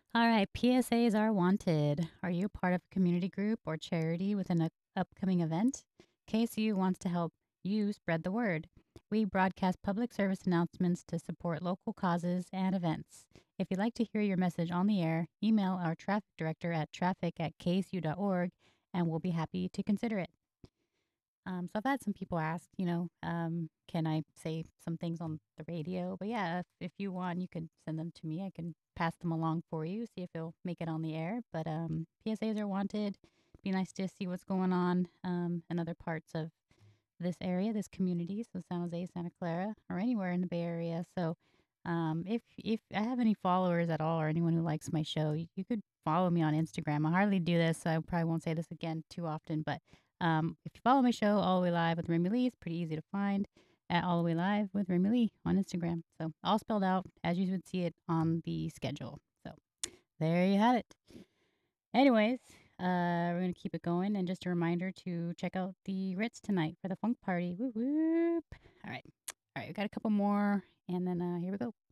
All right, PSAs are wanted. Are you part of a community group or charity with an upcoming event? KSU wants to help you spread the word. We broadcast public service announcements to support local causes and events. If you'd like to hear your message on the air, email our traffic director at traffic@ksu.org and we'll be happy to consider it. So I've had some people ask, can I say some things on the radio? But yeah, if you want, you can send them to me. I can pass them along for you, see if it'll make it on the air. But PSAs are wanted. Be nice to see what's going on in other parts of this area, this community, so San Jose, Santa Clara, or anywhere in the Bay Area. So if I have any followers at all or anyone who likes my show, you could follow me on Instagram. I hardly do this, so I probably won't say this again too often, but if you follow my show, All the Way Live with Remy Lee, it's pretty easy to find at All the Way Live with Remy Lee on Instagram. So all spelled out as you would see it on the schedule. So there you have it. Anyways, we're gonna keep it going, and just a reminder to check out the Ritz tonight for the funk party. Whoop whoop! All right, we got a couple more, and then here we go.